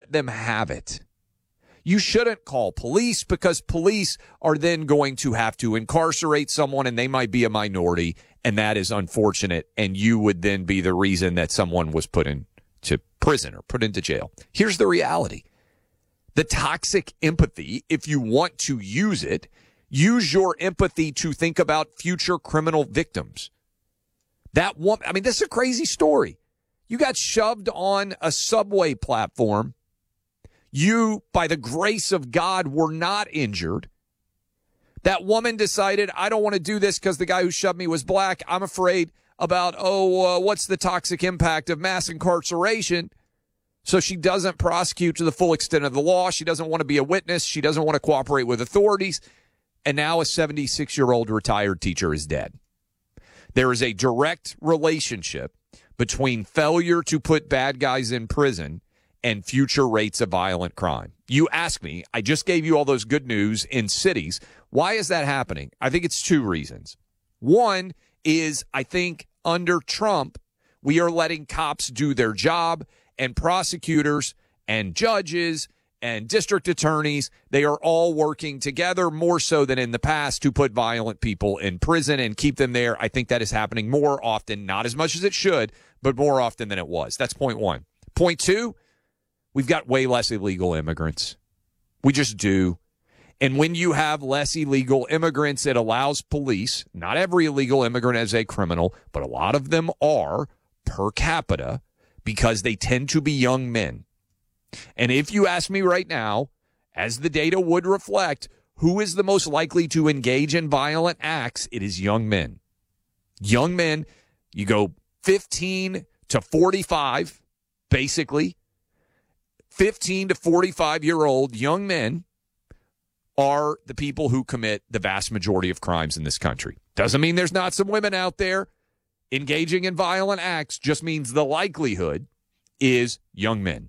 let them have it. You shouldn't call police because police are then going to have to incarcerate someone, and they might be a minority, and that is unfortunate, and you would then be the reason that someone was put into prison or put into jail. Here's the reality. The toxic empathy, if you want to use it, use your empathy to think about future criminal victims. That woman, I mean, this is a crazy story. You got shoved on a subway platform. You, by the grace of God, were not injured. That woman decided, I don't want to do this because the guy who shoved me was black. I'm afraid about, what's the toxic impact of mass incarceration? So she doesn't prosecute to the full extent of the law. She doesn't want to be a witness. She doesn't want to cooperate with authorities. And now a 76-year-old retired teacher is dead. There is a direct relationship between failure to put bad guys in prison and future rates of violent crime. You ask me, I just gave you all those good news in cities. Why is that happening? I think it's two reasons. One is, I think under Trump, we are letting cops do their job, and prosecutors and judges and district attorneys, they are all working together more so than in the past to put violent people in prison and keep them there. I think that is happening more often, not as much as it should, but more often than it was. That's point one. Point two, we've got way less illegal immigrants. We just do. And when you have less illegal immigrants, it allows police, not every illegal immigrant is a criminal, but a lot of them are per capita because they tend to be young men. And if you ask me right now, as the data would reflect, who is the most likely to engage in violent acts, it is young men. Young men, you go 15 to 45, basically. 15 to 45-year-old young men are the people who commit the vast majority of crimes in this country. Doesn't mean there's not some women out there engaging in violent acts, just means the likelihood is young men.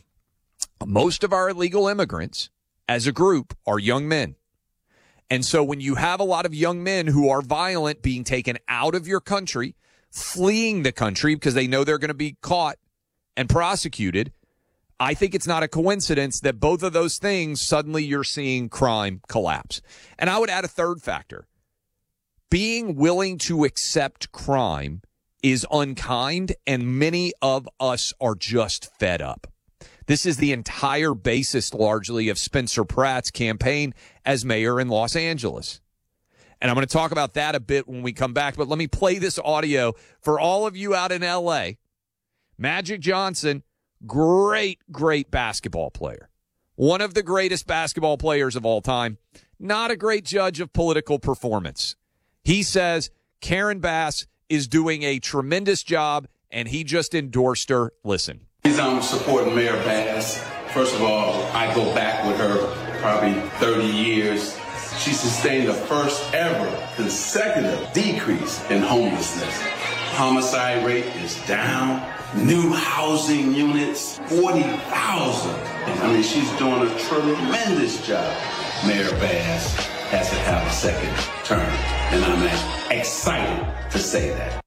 Most of our illegal immigrants, as a group, are young men. And so when you have a lot of young men who are violent being taken out of your country, fleeing the country because they know they're going to be caught and prosecuted, I think it's not a coincidence that both of those things, suddenly you're seeing crime collapse. And I would add a third factor. Being willing to accept crime is unkind, and many of us are just fed up. This is the entire basis, largely, of Spencer Pratt's campaign as mayor in Los Angeles. And I'm going to talk about that a bit when we come back, but let me play this audio for all of you out in L.A. Magic Johnson, great basketball player. One of the greatest basketball players of all time. Not a great judge of political performance. He says Karen Bass is doing a tremendous job, and he just endorsed her. Listen. I'm supporting Mayor Bass. First of all, I go back with her probably 30 years. She sustained the first ever consecutive decrease in homelessness. Homicide rate is down. New housing units, 40,000. I mean, she's doing a tremendous job. Mayor Bass has to have a second term, and I'm excited to say that.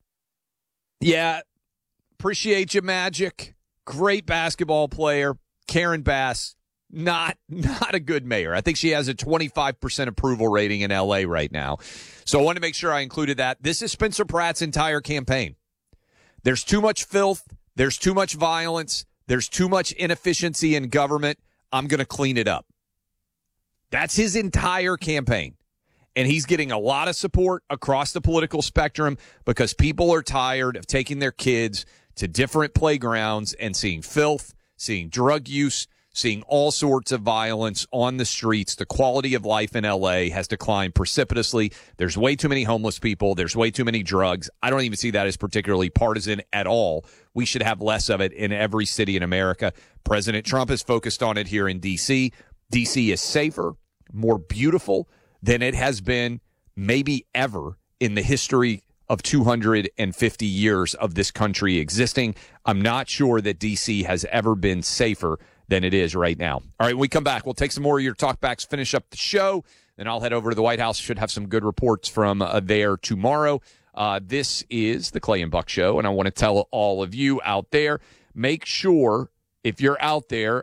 Yeah, appreciate you, Magic. Great basketball player. Karen Bass, not a good mayor. I think she has a 25% approval rating in L.A. right now. So I wanted to make sure I included that. This is Spencer Pratt's entire campaign. There's too much filth. There's too much violence. There's too much inefficiency in government. I'm going to clean it up. That's his entire campaign. And he's getting a lot of support across the political spectrum because people are tired of taking their kids to different playgrounds and seeing filth, seeing drug use, seeing all sorts of violence on the streets. The quality of life in L.A. has declined precipitously. There's way too many homeless people. There's way too many drugs. I don't even see that as particularly partisan at all. We should have less of it in every city in America. President Trump is focused on it here in D.C. D.C. is safer, more beautiful than it has been maybe ever in the history of 250 years of this country existing. I'm not sure that D.C. has ever been safer than it is right now. All right, when we come back, we'll take some more of your talkbacks, finish up the show, then I'll head over to the White House. Should have some good reports from there tomorrow. This is the Clay and Buck Show, and I want to tell all of you out there, make sure, if you're out there,